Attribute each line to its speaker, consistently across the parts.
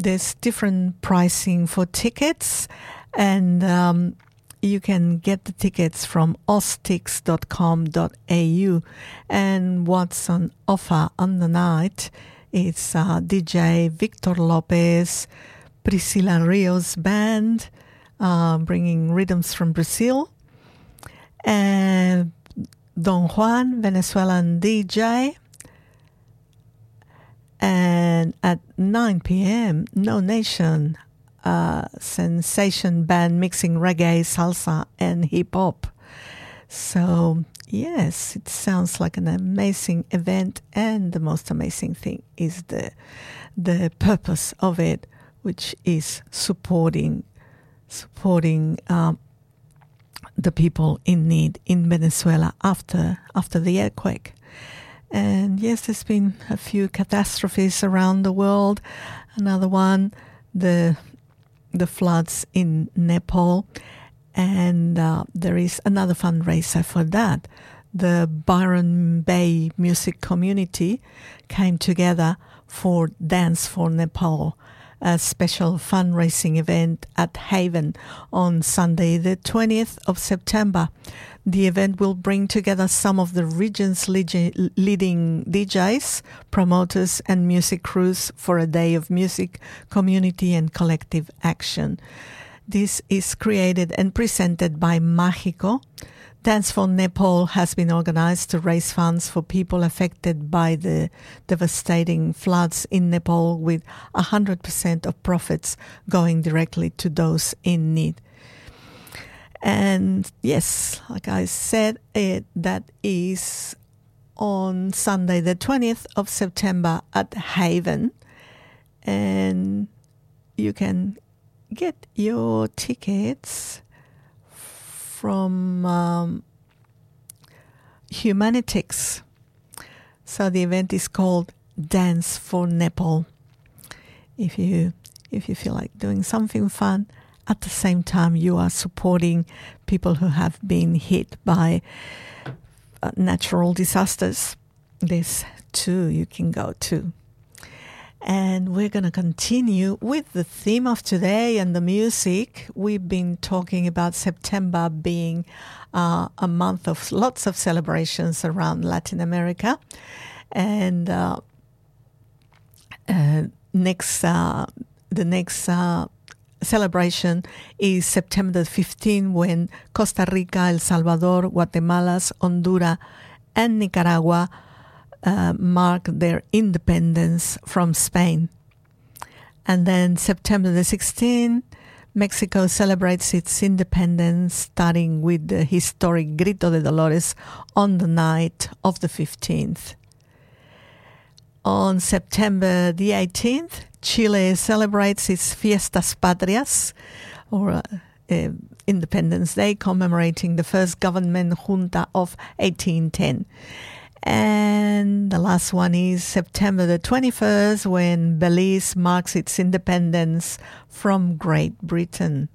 Speaker 1: there's different pricing for tickets, and you can get the tickets from ostix.com.au. And what's on offer on the night is DJ Victor Lopez, Priscila Rios Band, bringing rhythms from Brazil, and Don Juan, Venezuelan DJ. And at 9 p.m., No Nation, sensation band mixing reggae, salsa, and hip-hop. So, yes, it sounds like an amazing event, and the most amazing thing is the purpose of it, which is supporting the people in need in Venezuela after the earthquake. And yes, there's been a few catastrophes around the world. Another one, the floods in Nepal, and there is another fundraiser for that. The Byron Bay music community came together for Dance for Nepal, a special fundraising event at Haven on Sunday, the 20th of September. The event will bring together some of the region's leading DJs, promoters, and music crews for a day of music, community, and collective action. This is created and presented by Mágico. Dance for Nepal has been organized to raise funds for people affected by the devastating floods in Nepal, with 100% of profits going directly to those in need. And yes, like I said, that is on Sunday, the 20th of September at Haven. And you can get your tickets from Humanitix. So the event is called Dance for Nepal. If you feel like doing something fun, at the same time you are supporting people who have been hit by natural disasters, this too you can go to. And we're going to continue with the theme of today and the music. We've been talking about September being a month of lots of celebrations around Latin America. And the next celebration is September 15, when Costa Rica, El Salvador, Guatemala, Honduras, and Nicaragua mark their independence from Spain. And then September the 16th, Mexico celebrates its independence, starting with the historic Grito de Dolores on the night of the 15th. On September the 18th, Chile celebrates its Fiestas Patrias, or Independence Day, commemorating the first government junta of 1810. And the last one is September the 21st, when Belize marks its independence from Great Britain.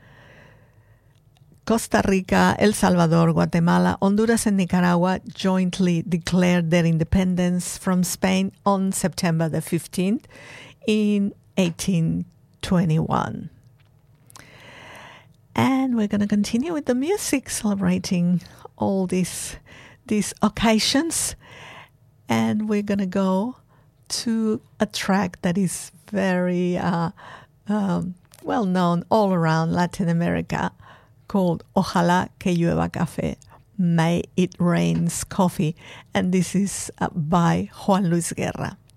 Speaker 1: Costa Rica, El Salvador, Guatemala, Honduras, and Nicaragua jointly declared their independence from Spain on September the 15th in 1821. And we're going to continue with the music, celebrating all these occasions. And we're going to go to a track that is very well known all around Latin America, called Ojalá que llueva café, May It Rains Coffee. And this is by Juan Luis Guerra.